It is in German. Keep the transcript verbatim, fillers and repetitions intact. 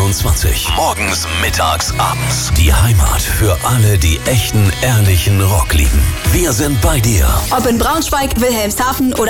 vierundzwanzig. Morgens, mittags, abends. Die Heimat für alle, die echten, ehrlichen Rock lieben. Wir sind bei dir. Ob in Braunschweig, Wilhelmshaven oder